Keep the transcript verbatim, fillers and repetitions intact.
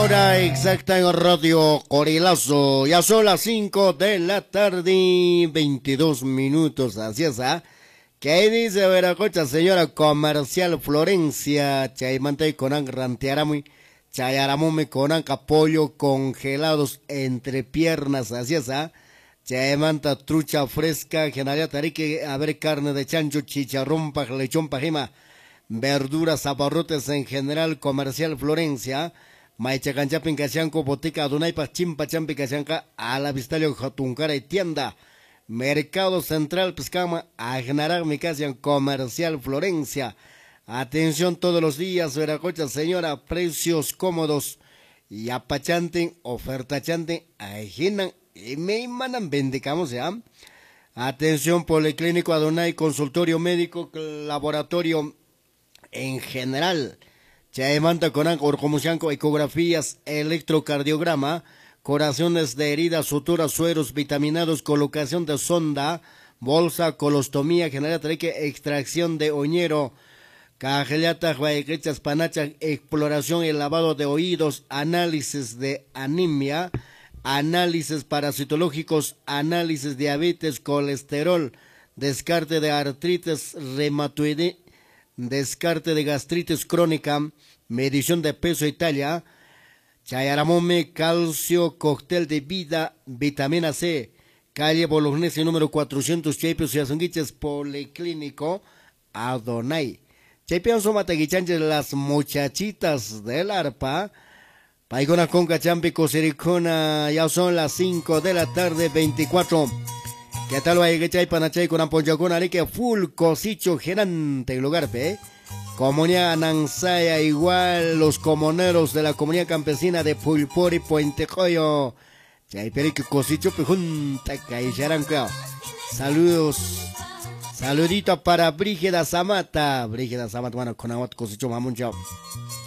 Hora exacta en Radio Corilazo. Ya son las cinco de la tarde, veintidós minutos. Así es, ¿ah? ¿Qué dice Veracocha, señora comercial Florencia? Chaimante conan rantearamu, chayaramume conan pollo congelados entre piernas. Así es, ¿ah? Chaimanta trucha fresca, generalia tarique, a ver carne de chancho, chicharrón, pa, lechón, pajima, verduras, abarrotes en general, comercial Florencia. Maicha canchapin cachanco, botica, donaipa, chimpa, champi, cachanca, a la vistalio, jotuncara y tienda. Mercado Central Pescama, Agnarar Micasian Comercial Florencia. Atención todos los días, Veracocha, señora, precios cómodos y apachanten, ofertachanten, ajinan y me mandan bendicamos ya. Atención, Policlínico Adonai, consultorio médico, laboratorio en general. Chaemanta Conan, Orcomuchanco, ecografías, electrocardiograma, curaciones de heridas, suturas, sueros, vitaminados, colocación de sonda, bolsa, colostomía, general treque, extracción de oñero, cajellata, guayquechas, panachas, exploración y lavado de oídos, análisis de anemia, análisis parasitológicos, análisis de diabetes, colesterol, descarte de artritis reumatoide, descarte de gastritis crónica, medición de peso y talla, chayaramome, calcio, cóctel de vida, vitamina C, calle Bolognese número cuatrocientos, Chaypios y Azunguiches, Policlínico Adonai. Chaypios Somateguichanches, las muchachitas del arpa, Paigona Conca Champi, Cosiricona, ya son las cinco de la tarde, veinticuatro. ¿Qué tal va a chay panachay con ampollacona que full cosicho gerante lugar pe? Comunidad Anansaya igual los comuneros de la comunidad campesina de Pulpori Puente Coyo. Chay perique cosicho pe junta caixaranca. Saludos. Saludito para Brígida Zamata. Brígida Zamata, bueno, con agua cosicho mamuncha.